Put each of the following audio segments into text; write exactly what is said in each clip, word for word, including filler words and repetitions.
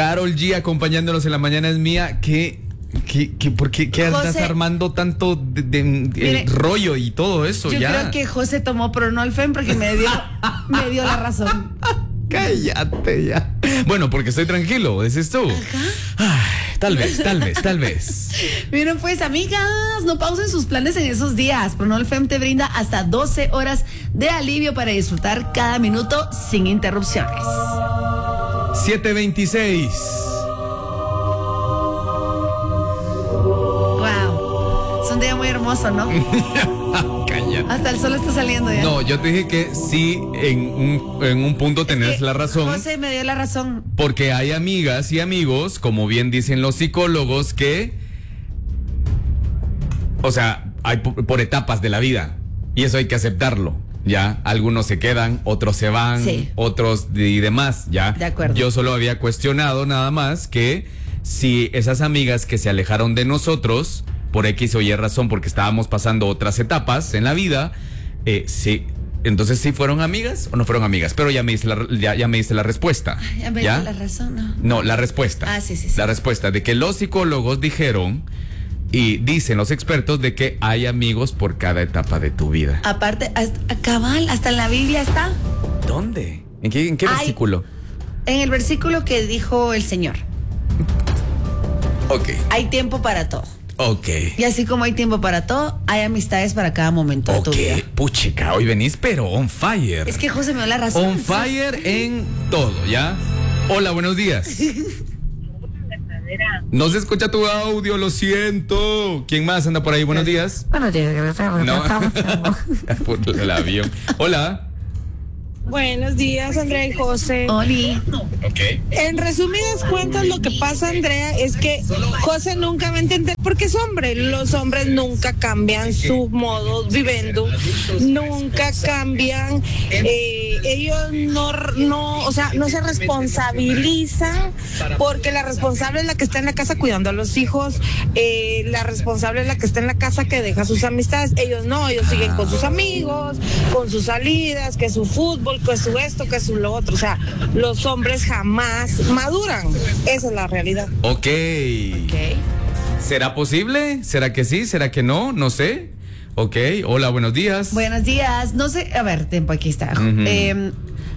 Carol G acompañándonos en La Mañana es Mía. ¿Qué, qué, qué, ¿Por qué, qué andas armando tanto de, de, mire, el rollo y todo eso? Yo ya creo que José tomó Pronolfen porque me dio, me dio la razón. Cállate ya. Bueno, porque estoy tranquilo, dices tú. Ajá. Ay, tal vez, tal vez, tal vez. Miren pues, amigas, no pausen sus planes en esos días. Pronolfen te brinda hasta doce horas de alivio para disfrutar cada minuto sin interrupciones. siete veintiséis. Wow. Es un día muy hermoso, ¿no? Cállate. Hasta el sol está saliendo ya. No, yo te dije que sí, en un, en un punto tenés la razón. José me dio la razón. Porque hay amigas y amigos, como bien dicen los psicólogos, que, o sea, hay por, por etapas de la vida. Y eso hay que aceptarlo, ¿ya? Algunos se quedan, otros se van, sí. otros y demás, ¿ya? De acuerdo. Yo solo había cuestionado nada más que si esas amigas que se alejaron de nosotros por X o Y razón, porque estábamos pasando otras etapas en la vida, eh, sí, entonces sí fueron amigas o no fueron amigas, pero ya me diste la, ya, ya me diste la respuesta. Ya me ¿ya? diste la razón, ¿no? No, la respuesta. Ah, sí, sí, sí. La respuesta de que los psicólogos dijeron y dicen los expertos de que hay amigos por cada etapa de tu vida. Aparte, hasta, cabal, hasta en la Biblia está. ¿Dónde? ¿En qué, en qué Hay, versículo? En el versículo que dijo el Señor. Ok. Hay tiempo para todo. Ok. Y así como hay tiempo para todo, hay amistades para cada momento de tu vida. Ok, puchica, hoy venís pero on fire. Es que José me dio la razón. On fire en todo, ¿ya? Hola, buenos días. No se escucha tu audio, lo siento. ¿Quién más anda por ahí? Buenos días. Buenos días, no. Por el avión. Hola. Buenos días, Andrea y José. Oli. Ok. En resumidas cuentas, lo que pasa, Andrea, es que José nunca va a entender porque es hombre. Los hombres nunca cambian su modo viviendo, nunca cambian. Eh, ellos no, no, o sea, no se responsabilizan porque la responsable es la que está en la casa cuidando a los hijos. Eh, la responsable es la que está en la casa que deja sus amistades. Ellos no, ellos siguen con sus amigos, con sus salidas, que su fútbol, que su esto, que su lo otro. O sea, los hombres jamás maduran. Esa es la realidad. Ok. Ok. ¿Será posible? ¿Será que sí? ¿Será que no? No sé. Ok. Hola, buenos días. Buenos días. No sé, a ver, tiempo, aquí está. Uh-huh. eh,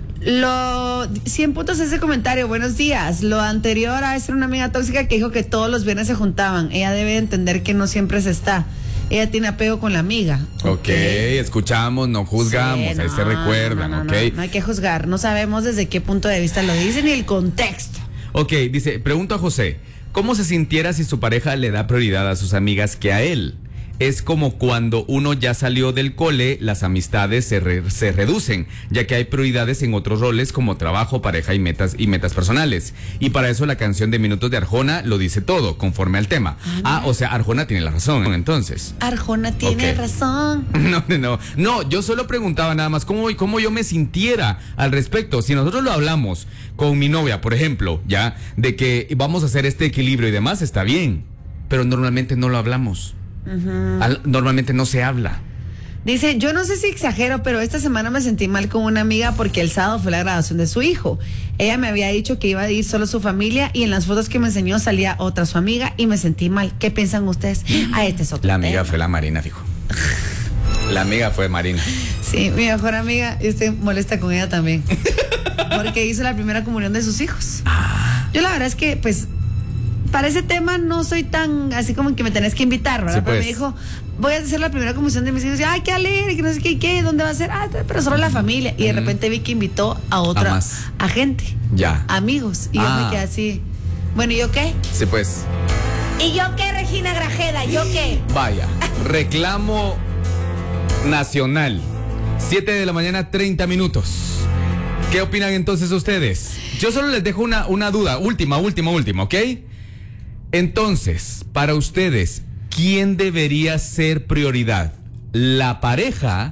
Lo cien puntos ese comentario. Buenos días. Lo anterior a ser una amiga tóxica que dijo que todos los viernes se juntaban. Ella debe entender que no siempre se está. Ella tiene apego con la amiga. Ok, okay. Escuchamos, no juzgamos, sí, no, ahí se recuerdan, no, no, ok. No, no hay que juzgar, no sabemos desde qué punto de vista lo dicen ni el contexto. Ok, dice, pregunto a José, ¿cómo se sintiera si su pareja le da prioridad a sus amigas que a él? Es como cuando uno ya salió del cole, las amistades se, re, se reducen, ya que hay prioridades en otros roles como trabajo, pareja y metas y metas personales. Y para eso la canción de Minutos de Arjona lo dice todo, conforme al tema. Ah, ah o sea, Arjona tiene la razón, entonces. Arjona tiene okay. razón. No, no, no. No, yo solo preguntaba nada más cómo, cómo yo me sintiera al respecto. Si nosotros lo hablamos con mi novia, por ejemplo, ya, de que vamos a hacer este equilibrio y demás, está bien. Pero normalmente no lo hablamos. Uh-huh. Al, normalmente no se habla. Dice, yo no sé si exagero, pero esta semana me sentí mal con una amiga porque el sábado fue la graduación de su hijo. Ella me había dicho que iba a ir solo su familia y en las fotos que me enseñó salía otra su amiga y me sentí mal. ¿Qué piensan ustedes? Ah, este es otro La amiga tema. Fue la Marina, dijo. La amiga fue Marina. Sí, mi mejor amiga, y estoy molesta con ella también. Porque hizo la primera comunión de sus hijos. Ah. Yo la verdad es que, pues, para ese tema no soy tan así como que me tenés que invitar, ¿verdad? Sí, pues. Pero me dijo, voy a hacer la primera comunión de mis hijos. Y, ay, qué alegre, que no sé qué, qué, ¿dónde va a ser? Ah, pero solo la familia. Y de mm. repente vi que invitó a otra, a, a gente. Ya. Amigos. Y ah. yo me quedé así. Bueno, ¿y yo qué? Sí, pues. ¿Y yo qué, Regina Grajeda? ¿Yo qué? Vaya, reclamo nacional. siete de la mañana, treinta minutos. ¿Qué opinan entonces ustedes? Yo solo les dejo una, una duda, última, última, última, ¿ok? Entonces, para ustedes, ¿quién debería ser prioridad? ¿La pareja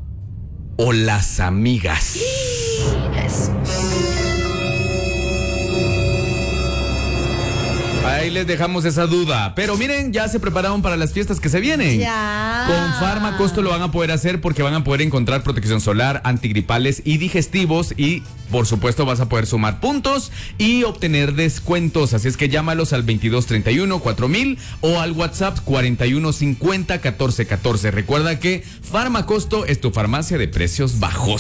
o las amigas? Yes. Ahí Ahí les dejamos esa duda. Pero miren, ya se prepararon para las fiestas que se vienen. Ya. Con Farmacosto lo van a poder hacer porque van a poder encontrar protección solar, antigripales y digestivos. Y por supuesto vas a poder sumar puntos y obtener descuentos. Así es que llámalos al veintidós treinta y uno cuatro mil o al WhatsApp cuarenta y uno cincuenta catorce catorce. Recuerda que Farmacosto es tu farmacia de precios bajos.